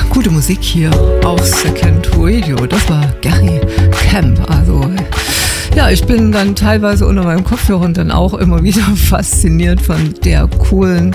Gute Musik hier auf Second Radio. Das war Gary Camp. Also ja, ich bin dann teilweise unter meinem Kopfhörer und dann auch immer wieder fasziniert von den coolen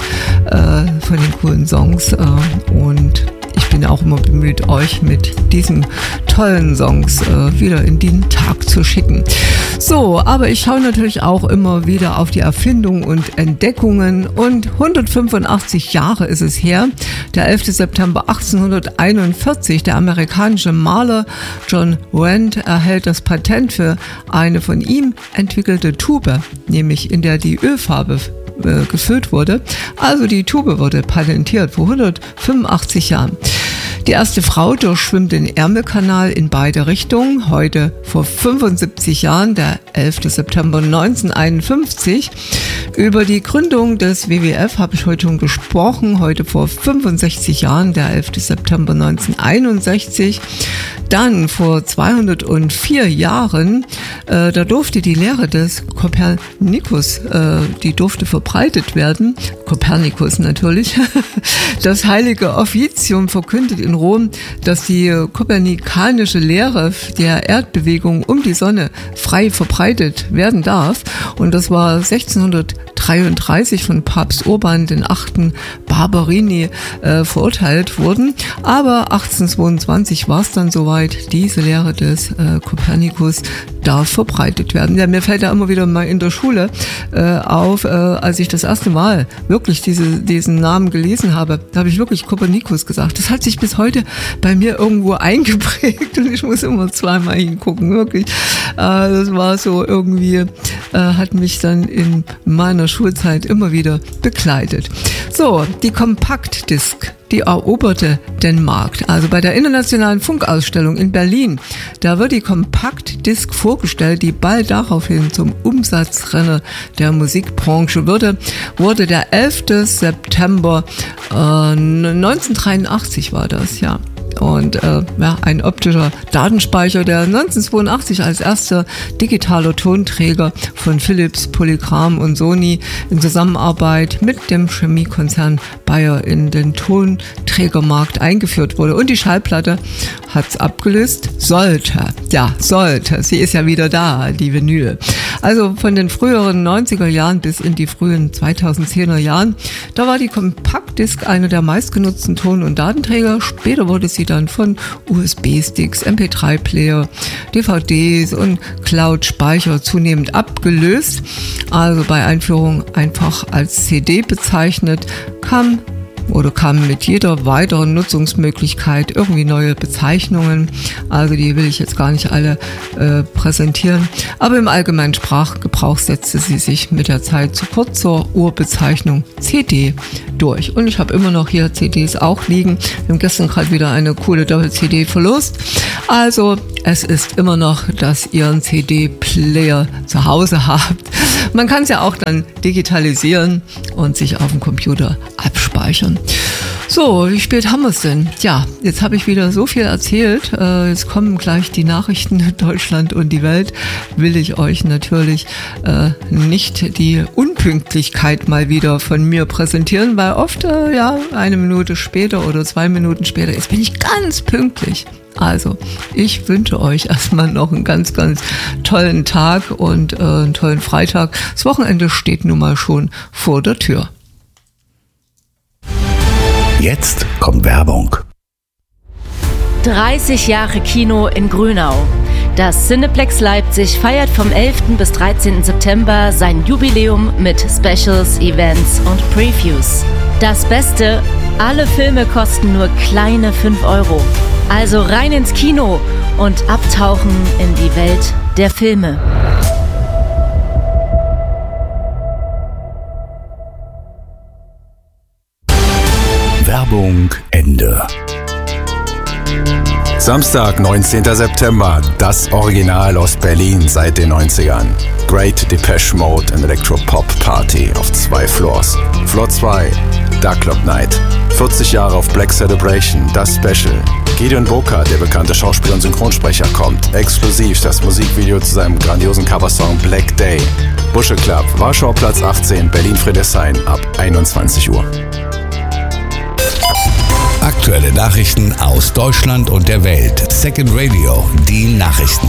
Songs und ich bin auch immer bemüht, euch mit diesen tollen Songs wieder in den Tag zu schicken. So, aber ich schaue natürlich auch immer wieder auf die Erfindungen und Entdeckungen und 185 Jahre ist es her, der 11. September 1841, der amerikanische Maler John Rand erhält das Patent für eine von ihm entwickelte Tube, nämlich in der die Ölfarbe gefüllt wurde. Also die Tube wurde patentiert vor 185 Jahren. Die erste Frau durchschwimmt den Ärmelkanal in beide Richtungen. Heute vor 75 Jahren, der 11. September 1951. Über die Gründung des WWF habe ich heute schon gesprochen. Heute vor 65 Jahren, der 11. September 1961. Dann vor 204 Jahren, da durfte die Lehre des Kopernikus, die durfte verbreitet werden. Kopernikus natürlich. Das heilige Offizium verkündet in Rom, dass die kopernikanische Lehre der Erdbewegung um die Sonne frei verbreitet werden darf. Und das war 1633 von Papst Urban VIII. Barberini verurteilt worden. Aber 1822 war es dann soweit, diese Lehre des Kopernikus darf verbreitet werden. Ja, mir fällt da immer wieder mal in der Schule auf, als ich das erste Mal wirklich diesen Namen gelesen habe, da habe ich wirklich Kopernikus gesagt. Das hat sich bis heute bei mir irgendwo eingeprägt und ich muss immer zweimal hingucken, wirklich. Das war so irgendwie, hat mich dann in meiner Schulzeit immer wieder begleitet. So, die Kompaktdisk, die eroberte den Markt. Also bei der Internationalen Funkausstellung in Berlin, da wird die Kompaktdisk vorgestellt, die bald daraufhin zum Umsatzrenner der Musikbranche wurde der 11. September 1983 war das, ja. Und ein optischer Datenspeicher, der 1982 als erster digitaler Tonträger von Philips, Polygram und Sony in Zusammenarbeit mit dem Chemiekonzern Bayer in den Tonträgermarkt eingeführt wurde. Und die Schallplatte hat's abgelöst. Sollte. Sie ist ja wieder da, die Vinyl. Also von den früheren 90er Jahren bis in die frühen 2010er Jahren, da war die Kompaktdisk eine der meistgenutzten Ton- und Datenträger. Später wurde sie dann von USB-Sticks, MP3-Player, DVDs und Cloud-Speicher zunehmend abgelöst. Also bei Einführung einfach als CD bezeichnet, kamen mit jeder weiteren Nutzungsmöglichkeit irgendwie neue Bezeichnungen. Also die will ich jetzt gar nicht alle präsentieren. Aber im allgemeinen Sprachgebrauch setzte sie sich mit der Zeit sofort zur Urbezeichnung CD durch. Und ich habe immer noch hier CDs auch liegen. Wir haben gestern gerade wieder eine coole Doppel-CD verlost. Also es ist immer noch, dass ihr einen CD-Player zu Hause habt. Man kann es ja auch dann digitalisieren und sich auf dem Computer abspeichern. So, wie spät haben wir es denn? Ja, jetzt habe ich wieder so viel erzählt. Jetzt kommen gleich die Nachrichten in Deutschland und die Welt. Will ich euch natürlich nicht die Unpünktlichkeit mal wieder von mir präsentieren, weil oft, eine Minute später oder 2 Minuten später, jetzt bin ich ganz pünktlich. Also, ich wünsche euch erstmal noch einen ganz, ganz tollen Tag und einen tollen Freitag. Das Wochenende steht nun mal schon vor der Tür. Jetzt kommt Werbung. 30 Jahre Kino in Grünau. Das Cineplex Leipzig feiert vom 11. bis 13. September sein Jubiläum mit Specials, Events und Previews. Das Beste, alle Filme kosten nur kleine 5 €. Also rein ins Kino und abtauchen in die Welt der Filme. Werbung Ende. Samstag, 19. September, das Original aus Berlin seit den 90ern. Great Depeche Mode and Electro-Pop Party auf 2 Floors. Floor 2, Dark Club Night. 40 Jahre auf Black Celebration, das Special. Gideon Boka, der bekannte Schauspieler und Synchronsprecher, kommt. Exklusiv das Musikvideo zu seinem grandiosen Coversong Black Day. Busche Club, Warschau Platz 18, Berlin-Friedrichshain ab 21 Uhr. Aktuelle Nachrichten aus Deutschland und der Welt. Second Radio, die Nachrichten.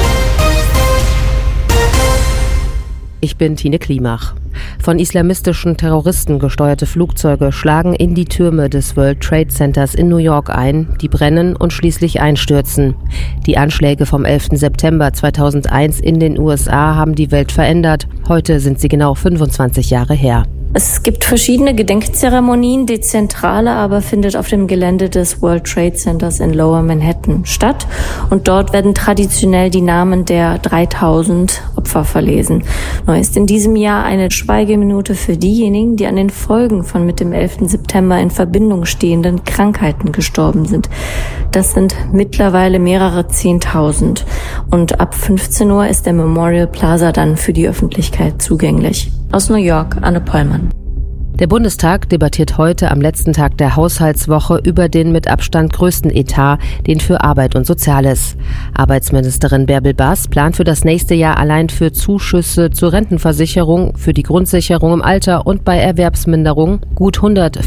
Ich bin Tine Klimach. Von islamistischen Terroristen gesteuerte Flugzeuge schlagen in die Türme des World Trade Centers in New York ein, die brennen und schließlich einstürzen. Die Anschläge vom 11. September 2001 in den USA haben die Welt verändert. Heute sind sie genau 25 Jahre her. Es gibt verschiedene Gedenkzeremonien. Die zentrale aber findet auf dem Gelände des World Trade Centers in Lower Manhattan statt. Und dort werden traditionell die Namen der 3000 Opfer verlesen. Neu ist in diesem Jahr eine Schweigeminute für diejenigen, die an den Folgen von mit dem 11. September in Verbindung stehenden Krankheiten gestorben sind. Das sind mittlerweile mehrere 10.000. Und ab 15 Uhr ist der Memorial Plaza dann für die Öffentlichkeit zugänglich. Aus New York, Anne Pollmann. Der Bundestag debattiert heute am letzten Tag der Haushaltswoche über den mit Abstand größten Etat, den für Arbeit und Soziales. Arbeitsministerin Bärbel Baas plant für das nächste Jahr allein für Zuschüsse zur Rentenversicherung, für die Grundsicherung im Alter und bei Erwerbsminderung gut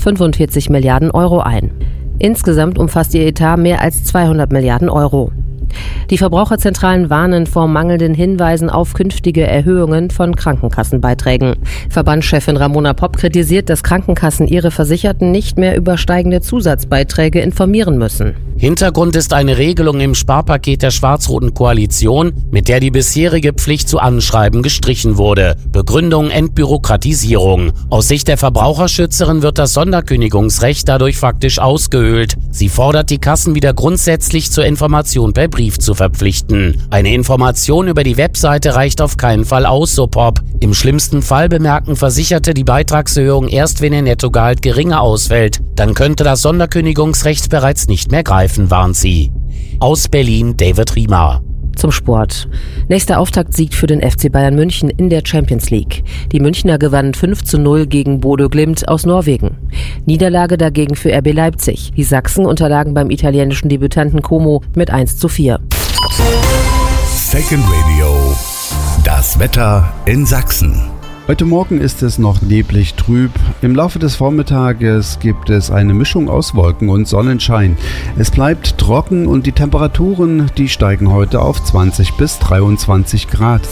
145 Milliarden Euro ein. Insgesamt umfasst ihr Etat mehr als 200 Milliarden Euro. Die Verbraucherzentralen warnen vor mangelnden Hinweisen auf künftige Erhöhungen von Krankenkassenbeiträgen. Verbandschefin Ramona Popp kritisiert, dass Krankenkassen ihre Versicherten nicht mehr über steigende Zusatzbeiträge informieren müssen. Hintergrund ist eine Regelung im Sparpaket der schwarz-roten Koalition, mit der die bisherige Pflicht zu Anschreiben gestrichen wurde. Begründung Entbürokratisierung. Aus Sicht der Verbraucherschützerin wird das Sonderkündigungsrecht dadurch faktisch ausgehöhlt. Sie fordert die Kassen wieder grundsätzlich zur Information per Brief zu verpflichten. Eine Information über die Webseite reicht auf keinen Fall aus, so Popp. Im schlimmsten Fall bemerken Versicherte die Beitragserhöhung erst, wenn ihr Nettogehalt geringer ausfällt. Dann könnte das Sonderkündigungsrecht bereits nicht mehr greifen, warnt sie. Aus Berlin, David Riemer. Zum Sport. Nächster Auftaktsieg für den FC Bayern München in der Champions League. Die Münchner gewannen 5:0 gegen Bodø Glimt aus Norwegen. Niederlage dagegen für RB Leipzig. Die Sachsen unterlagen beim italienischen Debütanten Como mit 1:4. Second Radio, das Wetter in Sachsen. Heute Morgen ist es noch neblig trüb. Im Laufe des Vormittages gibt es eine Mischung aus Wolken und Sonnenschein. Es bleibt trocken und die Temperaturen, die steigen heute auf 20 bis 23 Grad.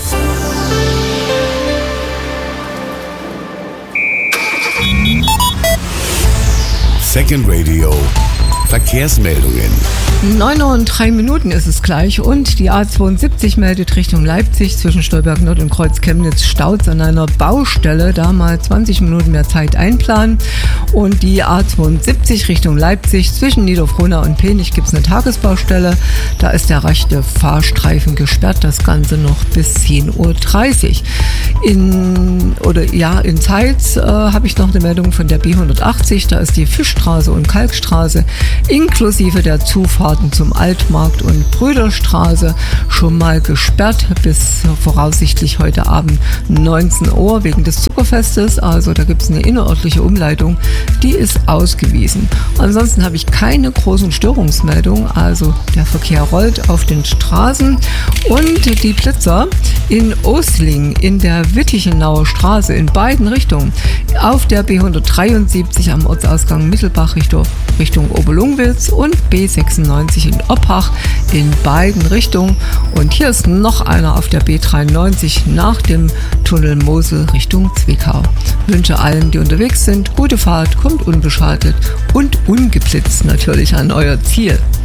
Second Radio, Verkehrsmeldungen. 9:03 ist es gleich und die A72 meldet Richtung Leipzig zwischen Stolberg Nord und Kreuz Chemnitz Staus an einer Baustelle, da mal 20 Minuten mehr Zeit einplanen. Und die A72 Richtung Leipzig zwischen Niederfrohnau und Penich gibt es eine Tagesbaustelle, da ist der rechte Fahrstreifen gesperrt, das Ganze noch bis 10:30 Uhr. In Zeitz habe ich noch eine Meldung von der B180, da ist die Fischstraße und Kalkstraße inklusive der Zufahrten zum Altmarkt und Brüderstraße schon mal gesperrt bis voraussichtlich heute Abend 19 Uhr wegen des Zuckerfestes. Also da gibt es eine innerörtliche Umleitung, die ist ausgewiesen. Ansonsten habe ich keine großen Störungsmeldungen, also der Verkehr rollt auf den Straßen und die Blitzer in Osling in der Wittichenauer Straße in beiden Richtungen auf der B173 am Ortsausgang Mittelbach Richtung Oberlungwitz und B96 in Oppach in beiden Richtungen. Und hier ist noch einer auf der B93 nach dem Tunnel Mosel Richtung Zwickau. Ich wünsche allen, die unterwegs sind, gute Fahrt, kommt unbeschadet und ungeblitzt natürlich an euer Ziel.